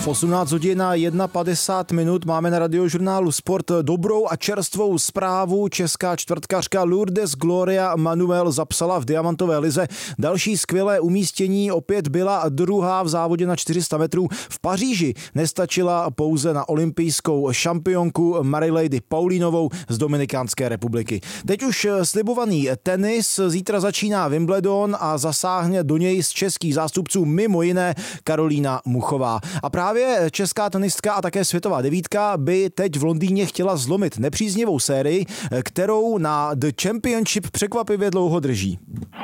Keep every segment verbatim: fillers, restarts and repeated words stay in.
osmnáct hodin a padesát jedna minut máme na Radiožurnálu Sport dobrou a čerstvou zprávu. Česká čtvrtkařka Lourdes Gloria Manuel zapsala v diamantové lize další skvělé umístění. Opět byla druhá v závodě na čtyři sta metrů. V Paříži nestačila pouze na olympijskou šampionku Marilady Paulinovou z Dominikánské republiky. Teď už slibovaný tenis. Zítra začíná Wimbledon a zasáhne do něj z českých zástupců mimo jiné Karolína Muchová. A právě česká tenistka a také světová devítka by teď v Londýně chtěla zlomit nepříznivou sérii, kterou na The Championship překvapivě dlouho drží.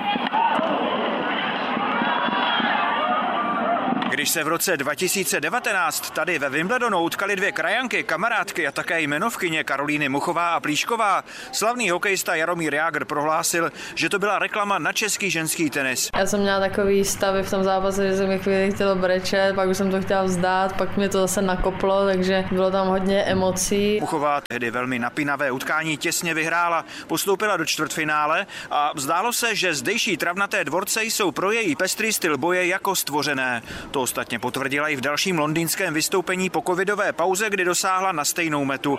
Když se v roce dva tisíce devatenáct tady ve Wimbledonu utkali dvě krajanky, kamarádky a také jmenovkyně Karolíny Muchová a Plíšková, slavný hokejista Jaromír Jágr prohlásil, že to byla reklama na český ženský tenis. Já jsem měla takový stavy v tom zápase, že jsem mi chvíli chtěla brečet, pak už jsem to chtěla vzdát, pak mě to zase nakoplo, takže bylo tam hodně emocí. Muchová tehdy velmi napínavé utkání těsně vyhrála, postoupila do čtvrtfinále a zdálo se, že zdejší travnaté dvorce jsou pro její pestrý styl boje jako stvořené. To ostatně potvrdila i v dalším londýnském vystoupení po covidové pauze, kdy dosáhla na stejnou metu.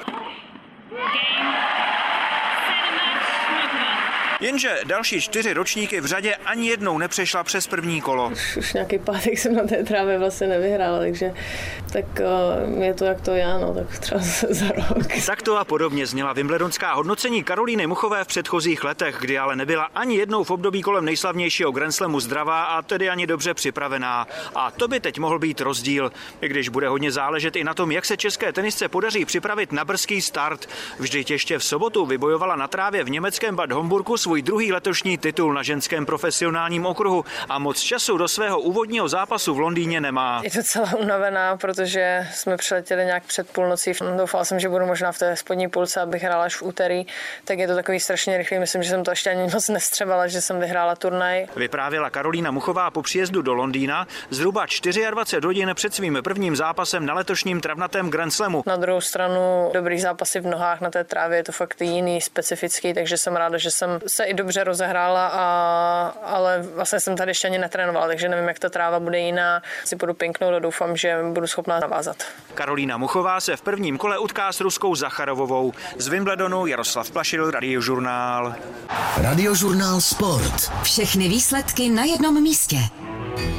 Jenže další čtyři ročníky v řadě ani jednou nepřešla přes první kolo. Už, už nějaký pátek jsem na té trávě vlastně nevyhrála, takže tak uh, je to jak to já, no, tak třeba za rok. Takto a podobně zněla wimbledonská hodnocení Karolíny Muchové v předchozích letech, kdy ale nebyla ani jednou v období kolem nejslavnějšího Grand Slamu zdravá a tedy ani dobře připravená. A to by teď mohl být rozdíl, i když bude hodně záležet i na tom, jak se české tenisce podaří připravit na brzký start. Vždyť ještě v sobotu vybojovala na trávě v německém Bad Homburgu svůj druhý letošní titul na ženském profesionálním okruhu a moc času do svého úvodního zápasu v Londýně nemá. Je docela unavená, protože jsme přiletěli nějak před půlnocí. Doufala jsem, že budu možná v té spodní půlce, abych hrála až v úterý, tak je to takový strašně rychlý. Myslím, že jsem to ještě ani moc nestřebala, že jsem vyhrála turnaj. Vyprávěla Karolína Muchová po příjezdu do Londýna zhruba dvacet čtyři hodin před svým prvním zápasem na letošním travnatém Grand Slamu. Na druhou stranu dobrý zápasy v nohách na té trávě, je to fakt jiný, specifický, takže jsem ráda, že jsem se i dobře rozehrála, a, ale vlastně jsem tady ještě ani netrénovala, takže nevím, jak ta tráva bude jiná. Si budu pinknout a doufám, že budu schopná navázat. Karolína Muchová se v prvním kole utká s Ruskou Zacharovovou. Z Wimbledonu Jaroslav Plašil, Radiožurnál. Radiožurnál Sport. Všechny výsledky na jednom místě.